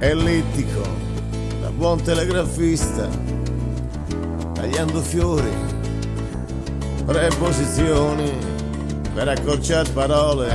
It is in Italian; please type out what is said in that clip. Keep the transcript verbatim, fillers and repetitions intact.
ellittico, da buon telegrafista, tagliando fiori, preposizioni per accorciare parole